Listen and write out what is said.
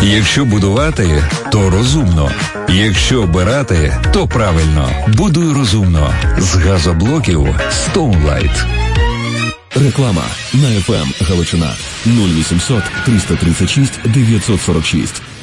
Якщо будувати, то розумно. Якщо обирати, то правильно. Будуй розумно. З газоблоків Stoneline. Реклама на FM Галичина 0800 336 946.